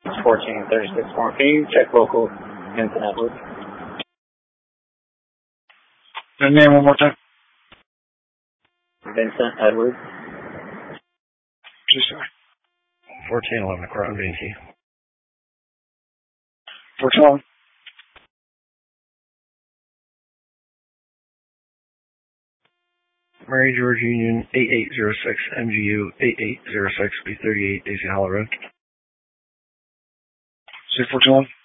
1436 more. Can you check local Vincent Edwards? The name one more time. Vincent Edwards. Just a second. 1411 Crown Vinci. 1411. Mary George Union 8806 MGU 8806 B38 Daisy Hollow Road. Say 1411.